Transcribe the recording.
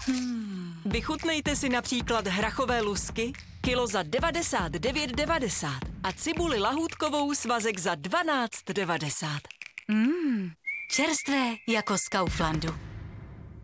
Vychutnejte si například hrachové lusky, kilo za 99,90 a cibuli lahůdkovou svazek za 12,90. Čerstvé jako z Kauflandu.